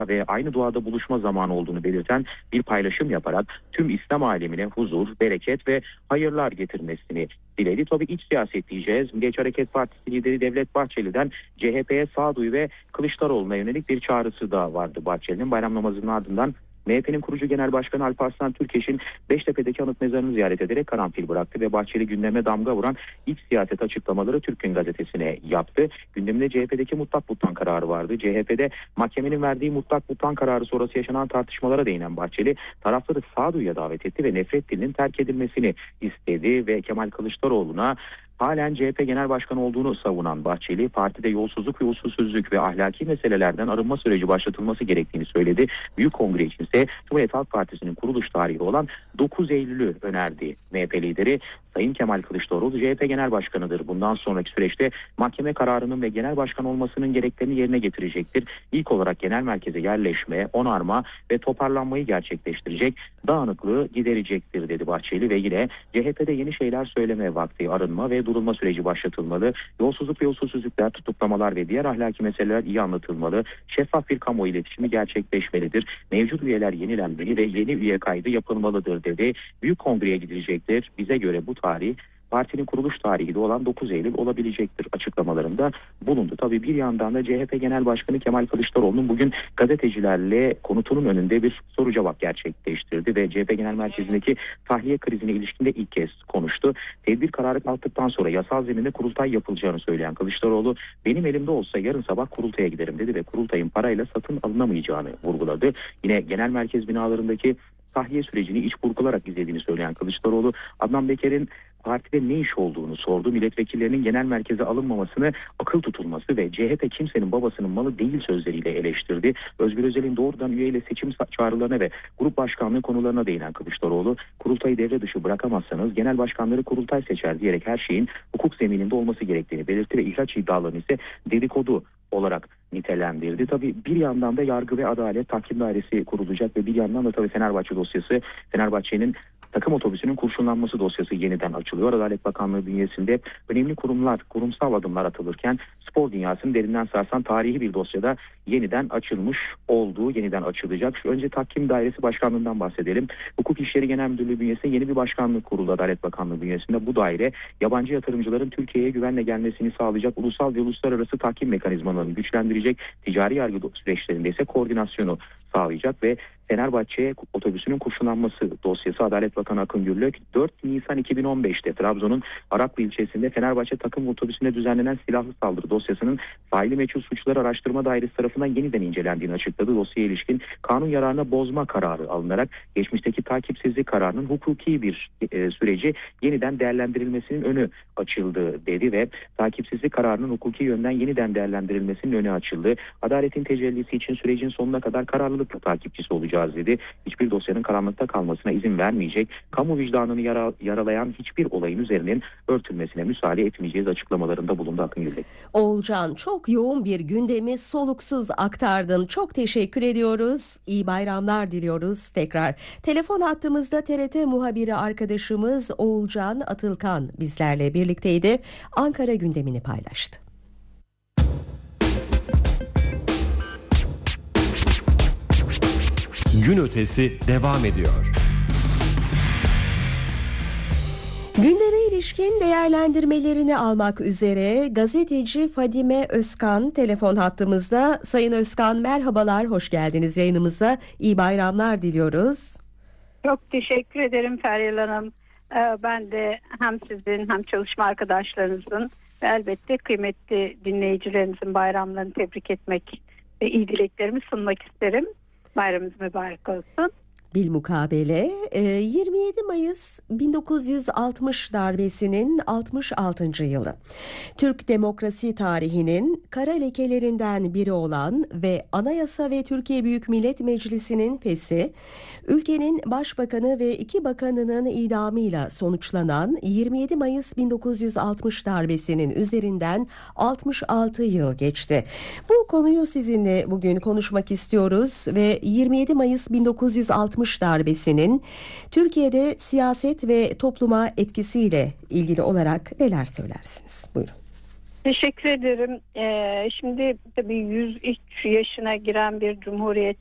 ve aynı duada buluşma zamanı olduğunu belirten bir paylaşım yaparak tüm İslam alemine huzur, bereket ve hayırlar getirmesini diledi. Tabii iç siyaset diyeceğiz. Milliyetçi Hareket Partisi lideri Devlet Bahçeli'den CHP'ye sağduyu ve Kılıçdaroğlu'na yönelik bir çağrısı da vardı Bahçeli'nin. Bayram namazının ardından MHP'nin kurucu genel başkanı Alparslan Türkeş'in Beştepe'deki anıt mezarını ziyaret ederek karanfil bıraktı ve Bahçeli gündeme damga vuran iç siyaset açıklamaları Türk Gün Gazetesi'ne yaptı. Gündeminde CHP'deki mutlak butlan kararı vardı. CHP'de mahkemenin verdiği mutlak butlan kararı sonrası yaşanan tartışmalara değinen Bahçeli tarafları sağduyuya davet etti ve nefret dilinin terk edilmesini istedi ve Kemal Kılıçdaroğlu'na halen CHP Genel Başkanı olduğunu savunan Bahçeli, partide yolsuzluk ve usulsüzlük ve ahlaki meselelerden arınma süreci başlatılması gerektiğini söyledi. Büyük Kongre için ise Cumhuriyet Halk Partisi'nin kuruluş tarihi olan 9 Eylül'ü önerdi. MHP lideri Sayın Kemal Kılıçdaroğlu CHP Genel Başkanı'dır. Bundan sonraki süreçte mahkeme kararının ve genel başkan olmasının gereklerini yerine getirecektir. İlk olarak genel merkeze yerleşme, onarma ve toparlanmayı gerçekleştirecek, dağınıklığı giderecektir dedi Bahçeli ve yine CHP'de yeni şeyler söyleme vakti, arınma ve durulma süreci başlatılmalı. Yolsuzluk ve usulsüzlükler, tutuklamalar ve diğer ahlaki meseleler iyi anlatılmalı. Şeffaf bir kamuoyu iletişimi gerçekleşmelidir. Mevcut üyeler yenilenmeli ve yeni üye kaydı yapılmalıdır dedi. Büyük Kongre'ye gidilecektir. Bize göre bu tarih partinin kuruluş tarihi de olan 9 Eylül olabilecektir açıklamalarında bulundu. Tabii bir yandan da CHP Genel Başkanı Kemal Kılıçdaroğlu'nun bugün gazetecilerle konutunun önünde bir soru cevap gerçekleştirdi ve CHP Genel Merkezi'ndeki tahliye krizine ilişkinde ilk kez konuştu. Tedbir kararı kalktıktan sonra yasal zeminde kurultay yapılacağını söyleyen Kılıçdaroğlu, benim elimde olsa yarın sabah kurultaya giderim dedi ve kurultayın parayla satın alınamayacağını vurguladı. Yine genel merkez binalarındaki tahliye sürecini iç burkularak izlediğini söyleyen Kılıçdaroğlu, Adnan Beker'in partide ne iş olduğunu sordu. Milletvekillerinin genel merkeze alınmamasını akıl tutulması ve CHP kimsenin babasının malı değil sözleriyle eleştirdi. Özgür Özel'in doğrudan üyeyle seçim çağrılarına ve grup başkanlığı konularına değinen Kılıçdaroğlu, kurultayı devre dışı bırakamazsanız genel başkanları kurultay seçer diyerek her şeyin hukuk zemininde olması gerektiğini belirtti ve ihraç iddialarını ise dedikodu olarak nitelendirdi. Tabii bir yandan da Yargı ve Adalet Tahkim Dairesi kurulacak ve bir yandan da tabii Fenerbahçe dosyası, Fenerbahçe'nin takım otobüsünün kurşunlanması dosyası yeniden açılıyor. Adalet Bakanlığı bünyesinde önemli kurumsal adımlar atılırken spor dünyasını derinden sarsan tarihi bir dosyada yeniden açılmış olduğu, yeniden açılacak. Önce Tahkim Dairesi Başkanlığı'ndan bahsedelim. Hukuk İşleri Genel Müdürlüğü bünyesinde yeni bir başkanlık kuruldu Adalet Bakanlığı bünyesinde. Bu daire yabancı yatırımcıların Türkiye'ye güvenle gelmesini sağlayacak ulusal ve uluslararası tahkim mekanizmalarını güçlendirecek, ticari yargı süreçlerinde ise koordinasyonu sağlayacak ve Fenerbahçe otobüsünün kurşunlanması dosyası Adalet Bakanı Akın Gürlük 4 Nisan 2015'te Trabzon'un Araklı ilçesinde Fenerbahçe takım otobüsüne düzenlenen silahlı saldırı dosyasının faili meçhul suçları araştırma dairesi tarafından yeniden incelendiğini açıkladı. Dosyaya ilişkin kanun yararına bozma kararı alınarak geçmişteki takipsizlik kararının hukuki bir süreci yeniden değerlendirilmesinin önü açıldı dedi ve takipsizlik kararının hukuki yönden yeniden değerlendirilmesinin önü açıldı. Adaletin tecellisi için sürecin sonuna kadar kararlılıkla takipçisi olacağız dedi. Hiçbir dosyanın karanlıkta kalmasına izin vermeyecek, kamu vicdanını yaralayan hiçbir olayın üzerinin örtülmesine müsaade etmeyeceğiz açıklamalarında bulundu Akın Gürlük. Oğulcan, çok yoğun bir gündemi soluksuz aktardın. Çok teşekkür ediyoruz. İyi bayramlar diliyoruz tekrar. Telefon hattımızda TRT muhabiri arkadaşımız Oğulcan Atılkan bizlerle birlikteydi. Ankara gündemini paylaştı. Gün ötesi devam ediyor. Gündeme ilişkin değerlendirmelerini almak üzere gazeteci Fadime Özkan telefon hattımızda. Sayın Özkan merhabalar, hoş geldiniz yayınımıza. İyi bayramlar diliyoruz. Çok teşekkür ederim Feryal Hanım. Ben de hem sizin hem çalışma arkadaşlarınızın ve elbette kıymetli dinleyicilerinizin bayramlarını tebrik etmek ve iyi dileklerimi sunmak isterim. Bayramınız mübarek olsun. Bilmukabele 27 Mayıs 1960 darbesinin 66. yılı. Türk demokrasi tarihinin kara lekelerinden biri olan ve Anayasa ve Türkiye Büyük Millet Meclisi'nin fesi, ülkenin başbakanı ve 2 bakanının idamıyla sonuçlanan 27 Mayıs 1960 darbesinin üzerinden 66 yıl geçti. Bu konuyu sizinle bugün konuşmak istiyoruz ve 27 Mayıs 1960 darbesinin Türkiye'de siyaset ve topluma etkisiyle ilgili olarak neler söylersiniz? Buyurun. Teşekkür ederim. Şimdi tabii 103 yaşına giren bir cumhuriyet